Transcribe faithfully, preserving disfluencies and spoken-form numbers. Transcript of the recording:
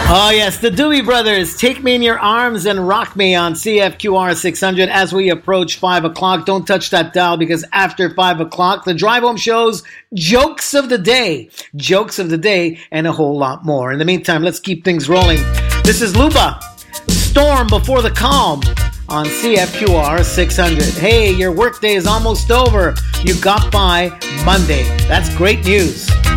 Oh, yes, the Doobie Brothers, Take Me in Your Arms and Rock Me on C F Q R six hundred as we approach five o'clock. Don't touch that dial because after five o'clock, the Drive Home Show's Jokes of the Day. Jokes of the Day and a whole lot more. In the meantime, let's keep things rolling. This is Luba, Storm Before the Calm on C F Q R six hundred. Hey, your workday is almost over. You got by Monday. That's great news.